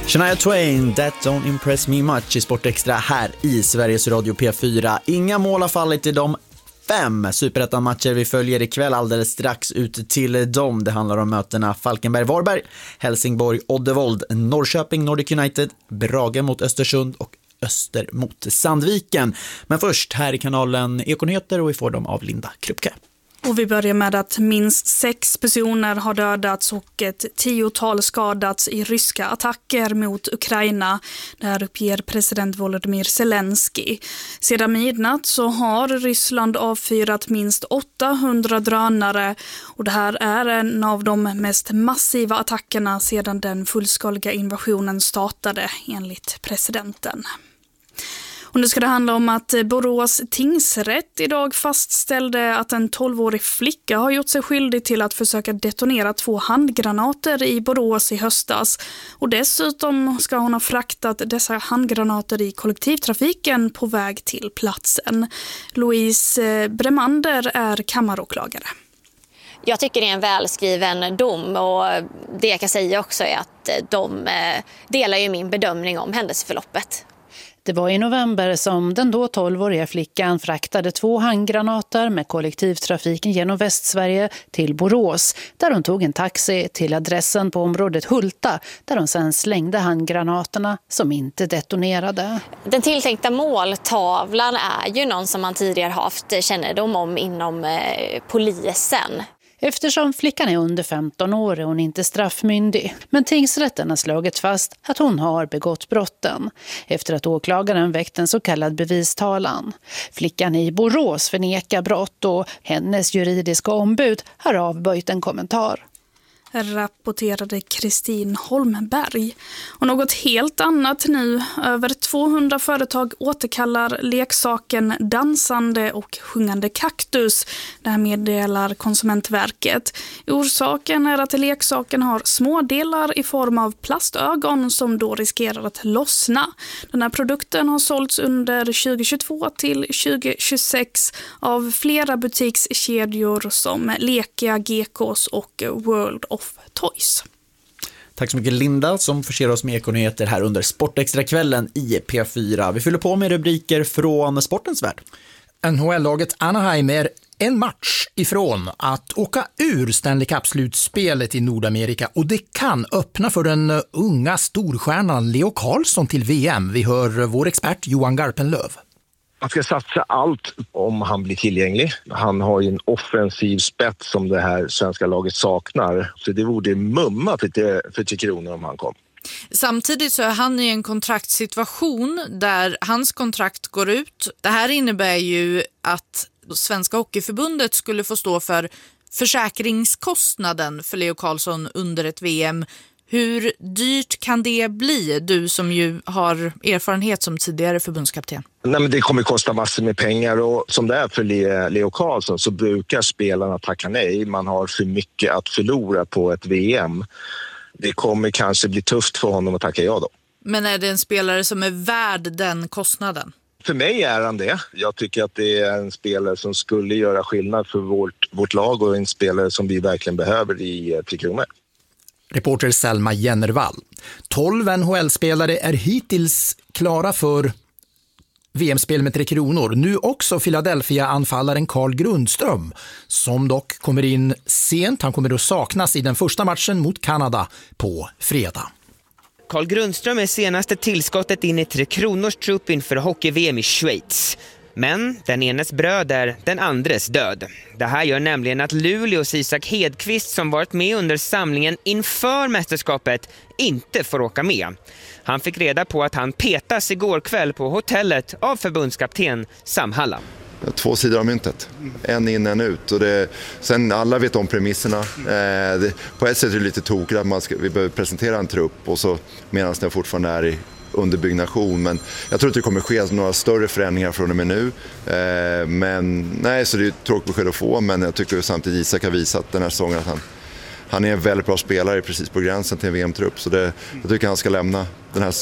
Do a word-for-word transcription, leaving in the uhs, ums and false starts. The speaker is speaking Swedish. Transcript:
Shania Twain, That Don't Impress Me Much i Sportextra här i Sveriges Radio P fyra. Inga mål har fallit i de fem superettan-matcher vi följer ikväll, alldeles strax ut till dem. Det handlar om mötena Falkenberg-Varberg, Helsingborg, Oddevold, Norrköping, Nordic United, Brage mot Östersund och Öster mot Sandviken. Men först här i kanalen Ekonyheter och vi får dem av Linda Krupke. Och vi börjar med att minst sex personer har dödats och ett tiotal skadats i ryska attacker mot Ukraina. Det här uppger president Volodymyr Zelensky. Sedan midnatt så har Ryssland avfyrat minst åttahundra drönare och det här är en av de mest massiva attackerna sedan den fullskaliga invasionen startade, enligt presidenten. Och nu ska det handla om att Borås tingsrätt idag fastställde att en tolvårig flicka har gjort sig skyldig till att försöka detonera två handgranater i Borås i höstas. Och dessutom ska hon ha fraktat dessa handgranater i kollektivtrafiken på väg till platsen. Louise Bremander är kammaråklagare. Jag tycker det är en välskriven dom och det jag kan säga också är att de delar ju min bedömning om händelseförloppet. Det var i november som den då tolvåriga flickan fraktade två handgranater med kollektivtrafiken genom Västsverige till Borås, där hon tog en taxi till adressen på området Hulta, där hon sedan slängde handgranaterna som inte detonerade. Den tilltänkta måltavlan är ju någon som man tidigare haft kännedom om inom eh, polisen. Eftersom flickan är under femton år är hon inte straffmyndig. Men tingsrätten har slagit fast att hon har begått brotten efter att åklagaren väckt en så kallad bevistalan. Flickan i Borås förnekar brott och hennes juridiska ombud har avböjt en kommentar. Rapporterade Kristin Holmberg. Och något helt annat nu. Över tvåhundra företag återkallar leksaken dansande och sjungande kaktus. Det här meddelar Konsumentverket. Orsaken är att leksaken har smådelar i form av plastögon som då riskerar att lossna. Den här produkten har sålts under tjugohundratjugotvå till tjugohundratjugosex av flera butikskedjor som Lekia, G Ks och World of Toys. Tack så mycket Linda som förser oss med ekonyheter här under Sportextra-kvällen i P fyra. Vi fyller på med rubriker från sportens värld. N H L-laget Anaheim är en match ifrån att åka ur Stanley Cup-slutspelet i Nordamerika och det kan öppna för den unga storstjärnan Leo Carlsson till V M. Vi hör vår expert Johan Garpenlöv. Man ska satsa allt om han blir tillgänglig. Han har ju en offensiv spets som det här svenska laget saknar. Så det vore mumma för, för Tre Kronor om han kom. Samtidigt så är han i en kontraktssituation där hans kontrakt går ut. Det här innebär ju att Svenska Hockeyförbundet skulle få stå för försäkringskostnaden för Leo Carlsson under ett V M. Hur dyrt kan det bli, du som ju har erfarenhet som tidigare förbundskapten? Nej, men det kommer kosta massor med pengar och som det är för Leo Carlsson så brukar spelarna tacka nej. Man har för mycket att förlora på ett V M. Det kommer kanske bli tufft för honom att tacka ja då. Men är det en spelare som är värd den kostnaden? För mig är han det. Jag tycker att det är en spelare som skulle göra skillnad för vårt, vårt lag och en spelare som vi verkligen behöver i Tre Kronor. Reporter Selma Jennervall. tolv N H L-spelare är hittills klara för V M-spel med Tre Kronor. Nu också Philadelphia-anfallaren Carl Grundström som dock kommer in sent. Han kommer att saknas i den första matchen mot Kanada på fredag. Carl Grundström är senaste tillskottet in i Tre Kronors trupp inför hockey-V M i Schweiz. Men den enes bröd är den andres död. Det här gör nämligen att Luleås Isak Hedqvist som varit med under samlingen inför mästerskapet inte får åka med. Han fick reda på att han petas igår kväll på hotellet av förbundskapten Sam Halla. Två sidor av myntet. En in, en ut. Och det, sen alla vet om premisserna. Eh, det, på ett sätt är det lite tokigt att man ska, vi behöver presentera en trupp och så medan den fortfarande är i under byggnation, men jag tror att det kommer ske några större förändringar från och med nu. Eh, men nej, så det är ett tråkigt besked att få, men jag tycker samtidigt Isak har visat den här säsongen att han, han är en väldigt bra spelare precis på gränsen till en V M-trupp, så det, jag tycker han ska lämna den här